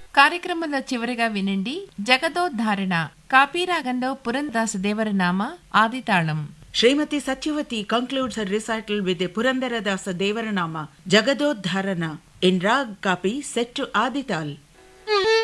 కార్యక్రమంలో చివరిగా వినండి జగదోద్ధారణ కాపీరాగంలో పురందాస దేవరనామ ఆదితాళం. Srimati Satyavati concludes her recital with a Purandaradasa Devaranama, Jagadodharana, in Rag Kapi set to Adital.